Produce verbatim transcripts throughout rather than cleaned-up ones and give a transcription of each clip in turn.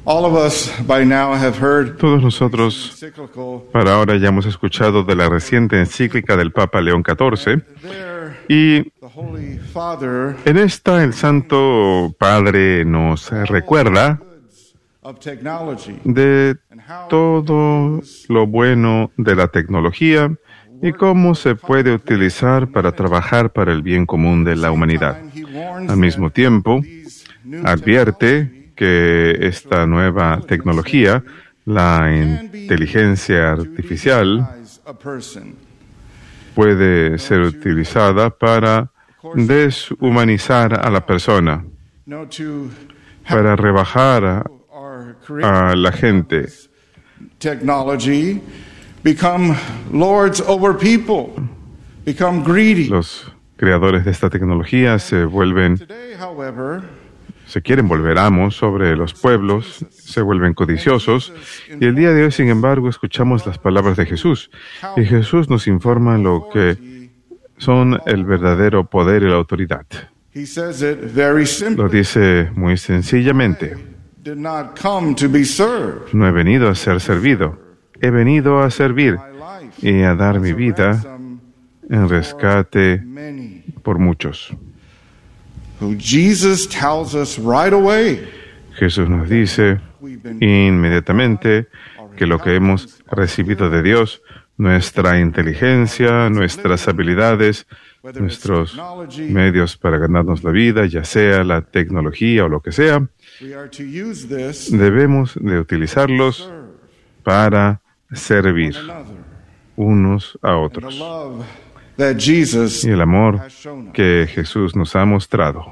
All of us by now have heard Todos nosotros, para ahora, ya hemos escuchado de la reciente encíclica del Papa León catorce, y the Holy Father en esta el Santo Padre nos recuerda of technology de todo lo bueno de la tecnología y cómo se puede utilizar para trabajar para el bien común de la humanidad. Al mismo tiempo, advierte que esta nueva tecnología, la inteligencia artificial, puede ser utilizada para deshumanizar a la persona, para rebajar a, a la gente. Technology become lords over people, become greedy. Los creadores de esta tecnología se vuelven, Today, however, se quieren volver amos sobre los pueblos, se vuelven codiciosos, y el día de hoy, sin embargo, escuchamos las palabras de Jesús, y Jesús nos informa lo que son el verdadero poder y la autoridad. he says it very Lo simply. dice muy sencillamente: Did not come to be served. no he venido a ser servido, he venido a servir My life y a dar mi vida ransom en rescate many. por muchos. Who Jesus tells us right away. Jesús nos dice inmediatamente que lo que hemos recibido de Dios, nuestra inteligencia, nuestras habilidades, nuestros medios para ganarnos la vida, ya sea la tecnología o lo que sea, We are to use this debemos de utilizarlos para servir another. unos a The otros. love that Jesus Y el amor has shown us. que Jesús nos ha mostrado.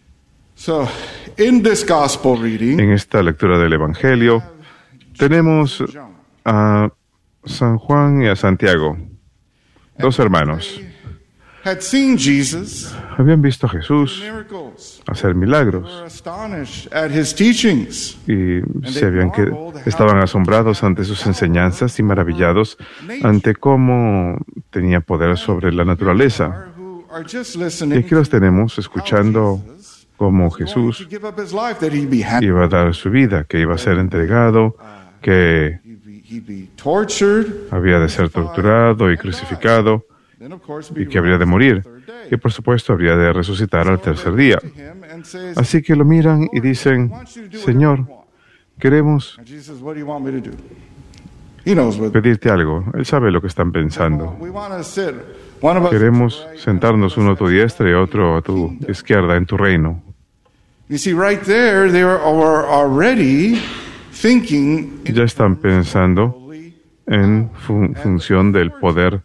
So, in this gospel reading, En esta lectura del Evangelio tenemos John, a San Juan y a Santiago, dos hermanos. had seen Jesus Habían visto a Jesús miracles. hacer They milagros were astonished at his teachings. y se habían que, estaban asombrados ante sus enseñanzas y maravillados ante cómo tenía poder sobre la naturaleza. Who are just Y listening aquí los tenemos escuchando cómo to Jesús give up his life, that he'd be happy, iba a dar su vida, que iba a ser entregado, que he'd be, he'd be tortured, había de ser torturado y crucificado, then of course be y que habría de morir, y por supuesto habría de resucitar al tercer día. to him and says, Así que lo miran y dicen: Señor, queremos and Jesus, what do you want me to do? He knows what. pedirte algo. Él sabe lo que están pensando. We want to sit. One of us Queremos sentarnos uno a tu diestra y otro a tu izquierda en tu reino. You see, right there, they were, were already thinking in Ya están pensando en fun- función del poder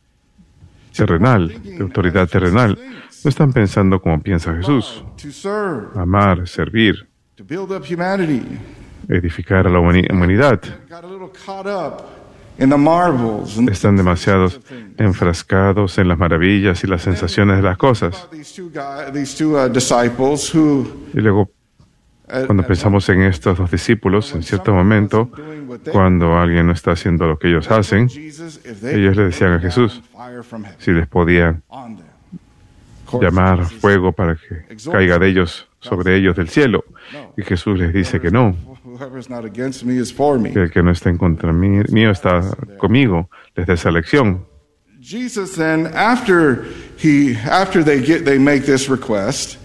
terrenal, de autoridad terrenal. No están pensando como piensa Jesús: to serve, amar, servir, to build up humanity. edificar a la humani- humanidad. Got a little caught up in the marvels and Están demasiados enfrascados en las maravillas y las sensaciones de las cosas. these two guys, these two uh, disciples who, Y luego, uh, cuando pensamos en estos dos discípulos, en cierto momento, cuando alguien no está haciendo lo que ellos hacen, Jesus, if they ellos le decían a Jesús fire from heaven si les podían on them. Of course, llamar fuego para que caiga de ellos, sobre ellos del cielo. Y Jesús les dice que no, whoever's not against me is for me. que el que no está en contra mí- mío está conmigo. Les da esa lección. Jesus then, after he, after they get, they make this request,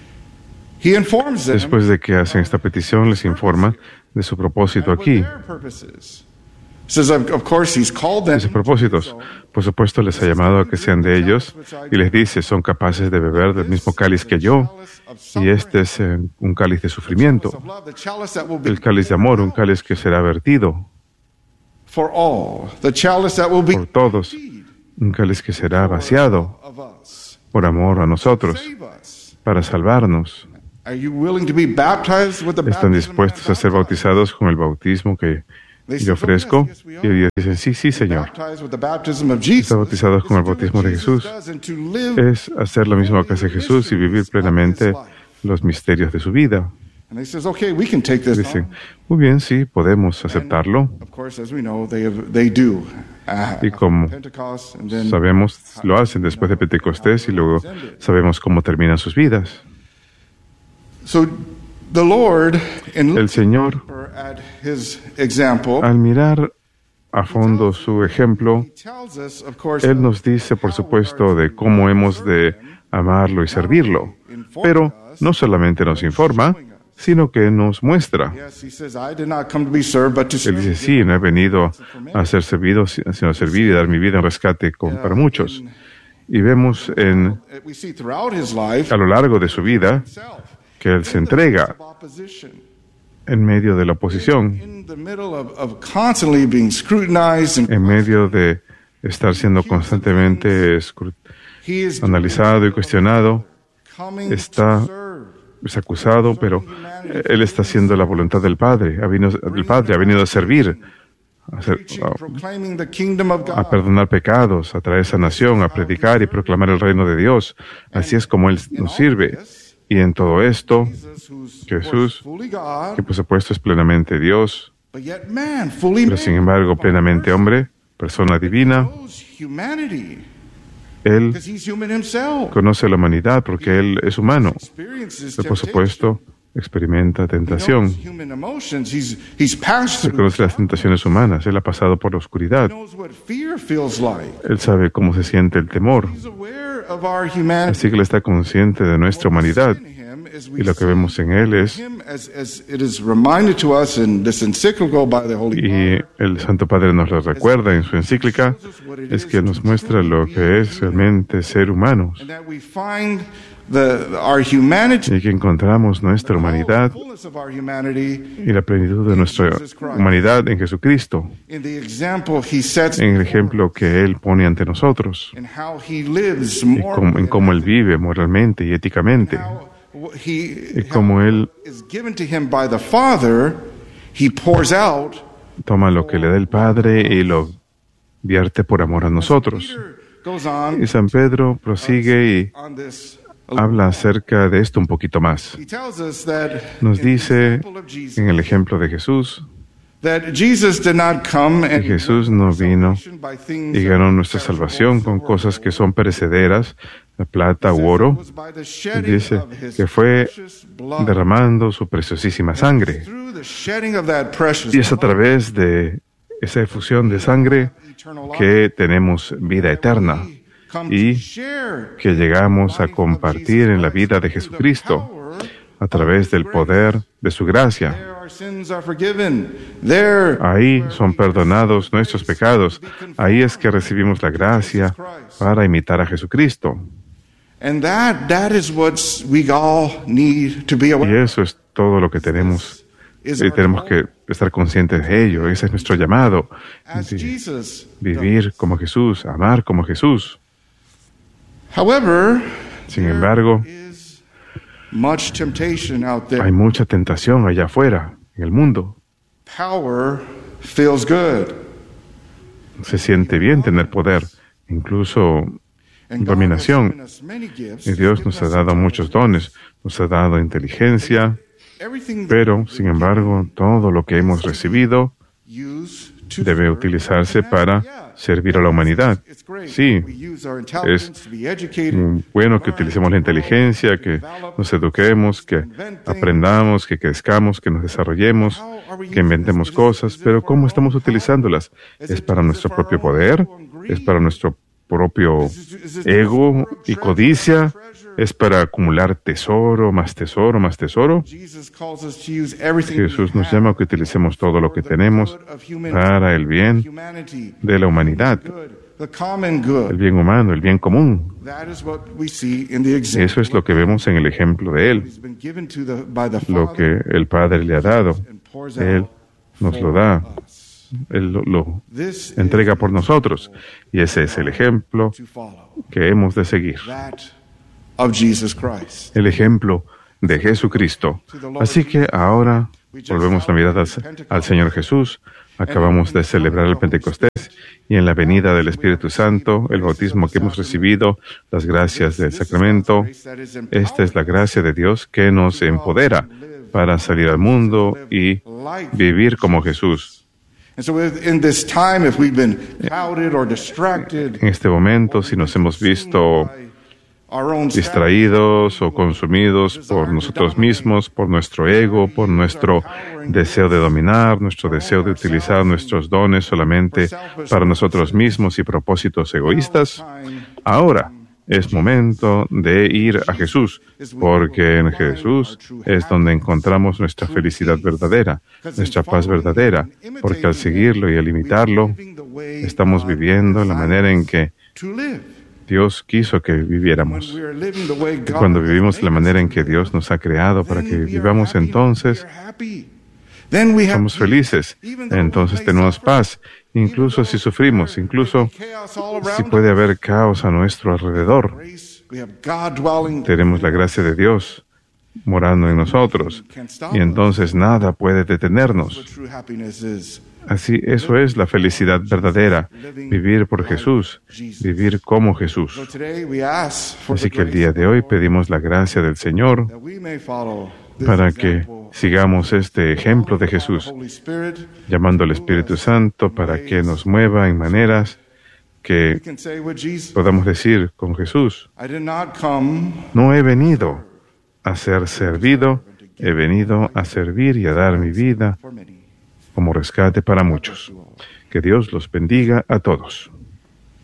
he informs them Después de que hacen esta petición, les informa de su propósito what aquí. their purposes. Says, of, of course, he's called them. Dice propósitos. Por supuesto, les ha llamado a que sean de ellos y les dice: son capaces de beber del mismo cáliz que yo, y este es eh, un cáliz de sufrimiento, Of love, the chalice that will be el cáliz de amor, un cáliz que será vertido for all, the chalice that will be por todos, un cáliz que será vaciado of us. por amor a nosotros, Save us. para salvarnos. Are you willing to be baptized with the ¿Están baptism dispuestos a I ser baptized? bautizados con el bautismo que They yo said, "Oh, yes, ofrezco? yes, we Y are." ellos dicen: sí, sí, Señor. Baptized with the baptism of Jesus. Estar bautizados con el is to do bautismo what de Jesus Jesús does and to live. es hacer lo mismo que hace Jesús y vivir plenamente los misterios de su vida. And they says, okay, we can take this Dicen: on. muy bien, sí, podemos aceptarlo. Of course, as we know, they have, they do. Uh, Y como Pentecost, and then sabemos, lo hacen después de Pentecostés y luego sabemos cómo terminan sus vidas. so El Señor, al mirar a fondo su ejemplo, Él nos dice, por supuesto, de cómo hemos de amarlo y servirlo, pero no solamente nos informa, sino que nos muestra. Él dice, sí, no he venido a ser servido, sino a servir y dar mi vida en rescate con, para muchos. Y vemos en, a lo largo de su vida que Él se entrega en medio de la oposición, en medio de estar siendo constantemente analizado y cuestionado. Está es acusado, pero Él está haciendo la voluntad del Padre. Ha venido, del Padre ha venido a servir, a, hacer, a, a perdonar pecados, a traer sanación, a predicar y proclamar el reino de Dios. Así es como Él nos sirve. Y en todo esto, Jesús, que por supuesto es plenamente Dios, pero sin embargo plenamente hombre, persona divina, Él conoce la humanidad porque Él es humano. Pero por supuesto, experimenta tentación. Él conoce las tentaciones humanas. Él ha pasado por la oscuridad. Él sabe cómo se siente el temor. Así que Él está consciente de nuestra humanidad. Y lo que vemos en Él es, y el Santo Padre nos lo recuerda en su encíclica, es que nos muestra lo que es realmente ser humanos. Y que encontramos nuestra humanidad y la plenitud de nuestra humanidad en Jesucristo, en el ejemplo que Él pone ante nosotros, y cómo, en cómo Él vive moralmente y éticamente, y cómo Él toma lo que le da el Padre y lo vierte por amor a nosotros. Y San Pedro prosigue y habla acerca de esto un poquito más. Nos dice en el ejemplo de Jesús que Jesús no vino y ganó nuestra salvación con cosas que son perecederas, plata u oro. Dice que fue derramando su preciosísima sangre. Y es a través de esa efusión de sangre que tenemos vida eterna y que llegamos a compartir en la vida de Jesucristo a través del poder de su gracia. Ahí son perdonados nuestros pecados. Ahí es que recibimos la gracia para imitar a Jesucristo. Y eso es todo lo que tenemos. Y tenemos que estar conscientes de ello. Ese es nuestro llamado. Vivir como Jesús, amar como Jesús. Sin embargo, hay mucha tentación allá afuera, en el mundo. Se siente bien tener poder, incluso dominación. Y Dios nos ha dado muchos dones, nos ha dado inteligencia, pero, sin embargo, todo lo que hemos recibido debe utilizarse para servir a la humanidad. Sí, es bueno que utilicemos la inteligencia, que nos eduquemos, que aprendamos, que crezcamos, que nos desarrollemos, que inventemos cosas, pero ¿cómo estamos utilizándolas? ¿Es para nuestro propio poder? ¿Es para nuestro propio ego y codicia? ¿Es para acumular tesoro, más tesoro, más tesoro? Jesús nos llama a que utilicemos todo lo que tenemos para el bien de la humanidad, el bien humano, el bien común. Eso es lo que vemos en el ejemplo de Él, lo que el Padre le ha dado. Él nos lo da. Él lo, lo entrega por nosotros. Y ese es el ejemplo que hemos de seguir. El ejemplo de Jesucristo. Así que ahora volvemos la mirada al Señor Jesús. Acabamos de celebrar el Pentecostés y en la venida del Espíritu Santo, el bautismo que hemos recibido, las gracias del sacramento. Esta es la gracia de Dios que nos empodera para salir al mundo y vivir como Jesús. En este momento, si nos hemos visto distraídos o consumidos por nosotros mismos, por nuestro ego, por nuestro deseo de dominar, nuestro deseo de utilizar nuestros dones solamente para nosotros mismos y propósitos egoístas. Ahora es momento de ir a Jesús, porque en Jesús es donde encontramos nuestra felicidad verdadera, nuestra paz verdadera, porque al seguirlo y al imitarlo, estamos viviendo la manera en que Dios quiso que viviéramos. Y cuando vivimos de la manera en que Dios nos ha creado para que vivamos, entonces somos felices, entonces tenemos paz, incluso si sufrimos, incluso si puede haber caos a nuestro alrededor. Tenemos la gracia de Dios morando en nosotros, y entonces nada puede detenernos. Así, eso es la felicidad verdadera, vivir por Jesús, vivir como Jesús. Así que el día de hoy pedimos la gracia del Señor para que sigamos este ejemplo de Jesús, llamando al Espíritu Santo para que nos mueva en maneras que podamos decir con Jesús: no he venido a ser servido, he venido a servir y a dar mi vida como rescate para muchos. Que Dios los bendiga a todos.